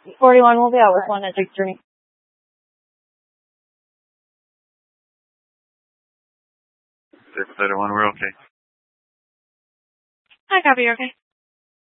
41 will be out with one at 6:30. Zero 31, we're okay. Hi, copy, you're okay.